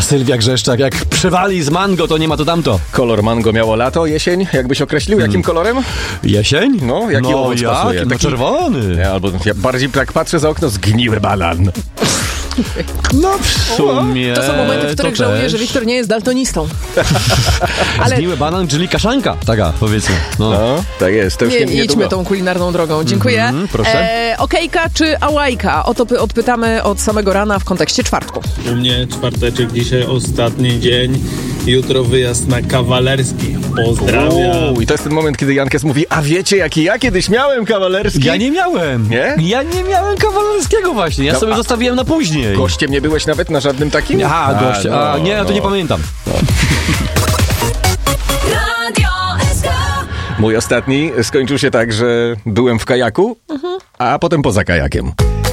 Sylwia Grzeszczak, jak przywali z mango, to nie ma to tamto. Kolor mango miało lato, jesień? Jakbyś określił, jakim kolorem? Jesień? No, jaki owoc pasuje? No czerwony. Nie, albo ja bardziej tak patrzę za okno, zgniły banan. No w sumie To są momenty, w których żałuję, że Wiktor nie jest daltonistą. Ale zgniły banan, czyli kaszanka. Taka, powiedzmy. No, tak jest. To już nie nie idźmy długo. tą kulinarną drogą. Dziękuję. proszę. Okejka czy ałajka? O to odpytamy od samego rana w kontekście czwartku. U mnie czwarteczek, dzisiaj ostatni dzień. Jutro wyjazd na kawalerski. Pozdrawiam. I to jest ten moment, kiedy Jankes mówi, a wiecie, jaki ja kiedyś miałem kawalerski? Ja nie miałem. Nie? Ja nie miałem kawalerskiego właśnie. Ja No, sobie zostawiłem na później. Gościem nie byłeś nawet na żadnym takim? Goście. Nie, ja to nie pamiętam. Mój ostatni skończył się tak, że byłem w kajaku, a potem poza kajakiem.